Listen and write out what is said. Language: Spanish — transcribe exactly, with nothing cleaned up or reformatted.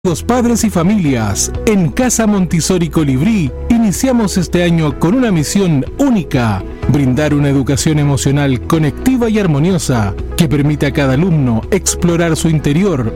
Los padres y familias, en Casa Montessori Colibrí, iniciamos este año con una misión única: brindar una educación emocional conectiva y armoniosa que permita a cada alumno explorar su interior